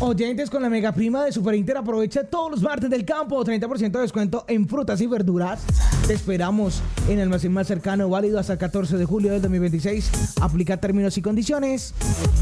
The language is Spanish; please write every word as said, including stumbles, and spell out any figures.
Oyentes, con la mega prima de Super Inter, aprovecha todos los martes del campo, treinta por ciento de descuento en frutas y verduras. Te esperamos en el almacén más cercano, válido hasta el catorce de julio del dos mil veintiséis. Aplica términos y condiciones.